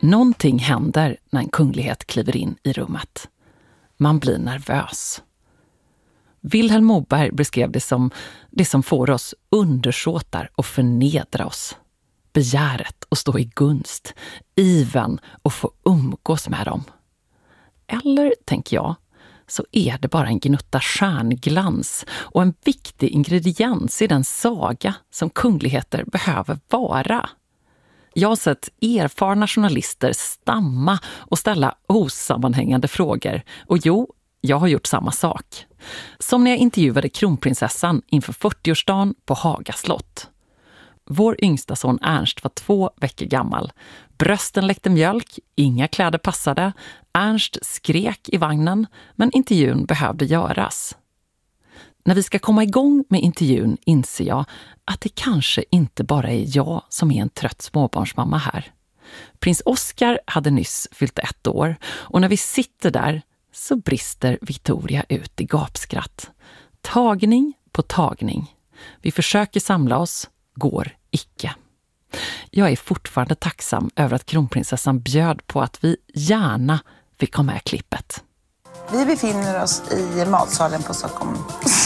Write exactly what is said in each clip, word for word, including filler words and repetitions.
Någonting händer när en kunglighet kliver in i rummet. Man blir nervös. Vilhelm Moberg beskrev det som det som får oss undersåtar och förnedra oss. Begäret att stå i gunst, iven och få umgås med dem. Eller, tänker jag, så är det bara en gnutta stjärnglans och en viktig ingrediens i den saga som kungligheter behöver vara. Jag har sett erfarna journalister stamma och ställa osammanhängande frågor. Och jo, jag har gjort samma sak. Som när jag intervjuade kronprinsessan inför fyrtioårsdagen på Haga slott. Vår yngsta son Ernst var två veckor gammal. Brösten läckte mjölk, inga kläder passade. Ernst skrek i vagnen, men intervjun behövde göras. När vi ska komma igång med intervjun inser jag att det kanske inte bara är jag som är en trött småbarnsmamma här. Prins Oscar hade nyss fyllt ett år och när vi sitter där så brister Victoria ut i gapskratt. Tagning på tagning. Vi försöker samla oss, går icke. Jag är fortfarande tacksam över att kronprinsessan bjöd på att vi gärna fick ha med klippet. Vi befinner oss i matsalen på Stockholm.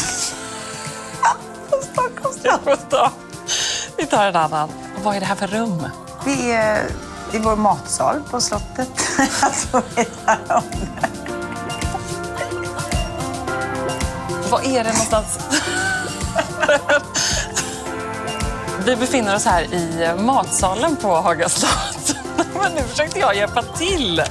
På Stockholm. Vi tar en annan. Vad är det här för rum? Vi är i vår matsal på slottet. Alltså, vi tar om det. Vad är det någonstans? Vi befinner oss här i matsalen på Haga slott. Men nu försökte jag hjälpa till.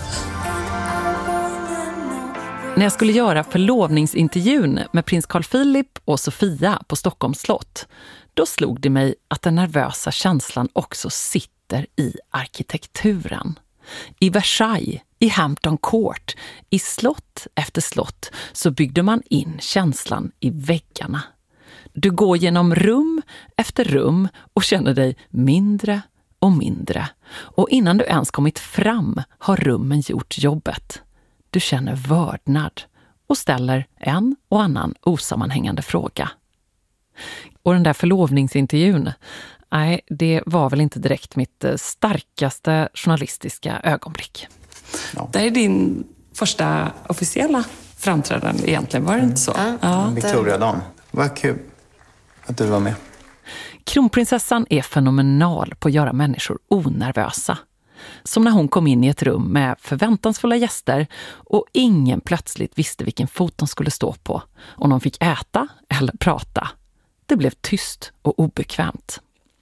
När jag skulle göra förlovningsintervjun med prins Carl Philip och Sofia på Stockholms slott, då slog det mig att den nervösa känslan också sitter i arkitekturen. I Versailles, i Hampton Court, i slott efter slott så byggde man in känslan i väggarna. Du går genom rum efter rum och känner dig mindre och mindre. Och innan du ens kommit fram har rummen gjort jobbet. Du känner vördnad och ställer en och annan osammanhängande fråga. Och den där förlovningsintervjun, nej, det var väl inte direkt mitt starkaste journalistiska ögonblick. Ja. Det är din första officiella framträdande egentligen, var det inte så? Mm. Ja. Victoria-dagen. Vad kul att du var med. Kronprinsessan är fenomenal på att göra människor onervösa. Som när hon kom in i ett rum med förväntansfulla gäster och ingen plötsligt visste vilken fot de skulle stå på, om de fick äta eller prata. Det blev tyst och obekvämt.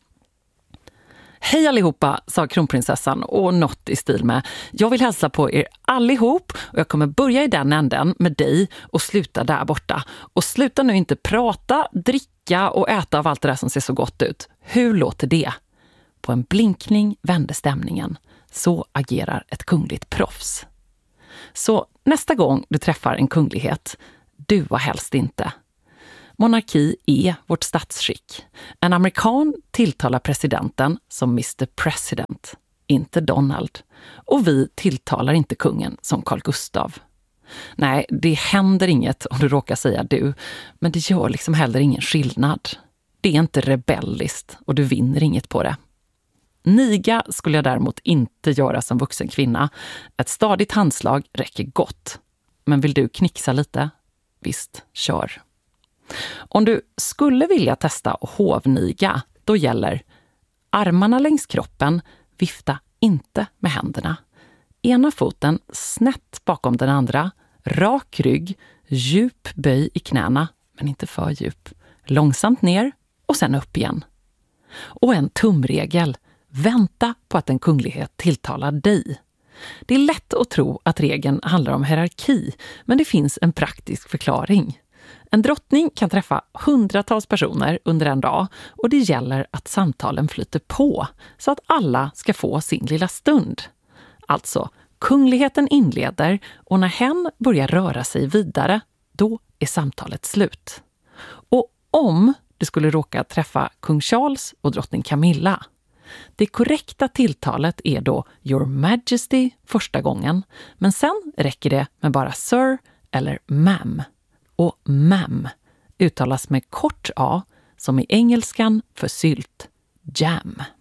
Hej allihopa, sa kronprinsessan och något i stil med: jag vill hälsa på er allihop och jag kommer börja i den änden med dig och sluta där borta. Och sluta nu inte prata, dricka och äta av allt det där som ser så gott ut. Hur låter det? På en blinkning vände stämningen. Så agerar ett kungligt proffs. Så nästa gång du träffar en kunglighet, dua helst inte. Monarki är vårt statsskick. En amerikan tilltalar presidenten som mister President, inte Donald. Och vi tilltalar inte kungen som Carl Gustav. Nej, det händer inget om du råkar säga du, men det gör liksom heller ingen skillnad. Det är inte rebelliskt och du vinner inget på det. Niga skulle jag däremot inte göra som vuxen kvinna. Ett stadigt handslag räcker gott. Men vill du knixa lite? Visst, kör. Om du skulle vilja testa att hovniga, då gäller armarna längs kroppen, vifta inte med händerna. Ena foten snett bakom den andra, rak rygg, djup böj i knäna, men inte för djup. Långsamt ner och sen upp igen. Och en tumregel, vänta på att en kunglighet tilltalar dig. Det är lätt att tro att regeln handlar om hierarki, men det finns en praktisk förklaring. En drottning kan träffa hundratals personer under en dag och det gäller att samtalen flyter på så att alla ska få sin lilla stund. Alltså, kungligheten inleder och när hen börjar röra sig vidare, då är samtalet slut. Och om du skulle råka träffa kung Charles och drottning Camilla, det korrekta tilltalet är då Your Majesty första gången, men sen räcker det med bara Sir eller Ma'am. Och ma'am uttalas med kort a som i engelskan för sylt, jam.